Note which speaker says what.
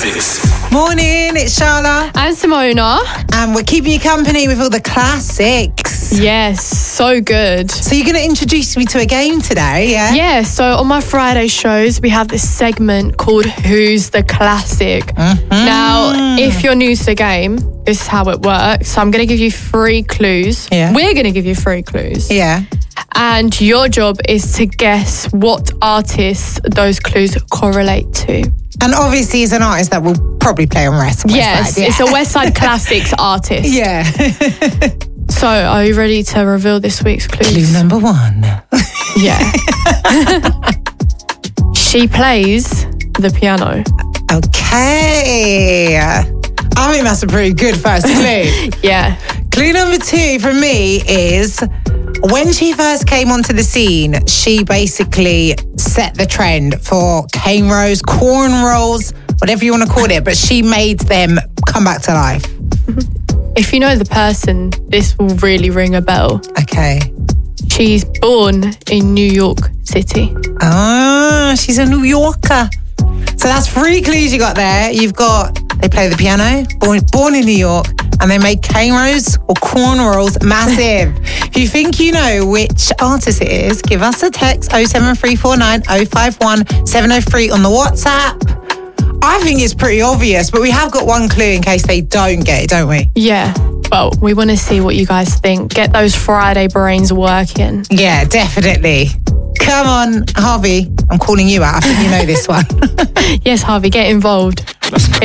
Speaker 1: Classics.
Speaker 2: Morning, it's Charla.
Speaker 3: And Simona.
Speaker 2: And we're keeping you company with all the classics.
Speaker 3: Yes, so good.
Speaker 2: So you're going to introduce me to a game today, yeah?
Speaker 3: Yeah, so on my Friday shows, we have this segment called Who's the Classic?
Speaker 2: Mm-hmm.
Speaker 3: Now, if you're new to the game, this is how it works. So I'm going to give you 3 clues.
Speaker 2: Yeah.
Speaker 3: We're going to give you 3 clues.
Speaker 2: Yeah.
Speaker 3: And your job is to guess what artists those clues correlate to.
Speaker 2: And obviously he's an artist that will probably play on West
Speaker 3: Yes,
Speaker 2: Side.
Speaker 3: it's a West Side Classics artist.
Speaker 2: Yeah.
Speaker 3: So are you ready to reveal this week's clues?
Speaker 2: Clue number 1.
Speaker 3: Yeah. She plays the piano.
Speaker 2: Okay. I think that's a pretty good first clue.
Speaker 3: Yeah.
Speaker 2: Clue number 2 from me is when she first came onto the scene, she basically set the trend for cane rows, corn rolls, whatever you want to call it, but she made them come back to life.
Speaker 3: If you know the person, this will really ring a bell.
Speaker 2: Okay.
Speaker 3: She's born in New York City.
Speaker 2: Ah, she's a New Yorker. So that's 3 clues you got there. You've got, they play the piano, born in New York, and they make cane rows or corn rolls massive. If you think you know which artist it is, give us a text 07349 051 703 on the WhatsApp. I think it's pretty obvious, but we have got 1 clue in case they don't get it, don't we?
Speaker 3: Yeah. Well, we want to see what you guys think. Get those Friday brains working.
Speaker 2: Yeah, definitely. Come on, Harvey. I'm calling you out. I think you know this one.
Speaker 3: Yes, Harvey, get involved.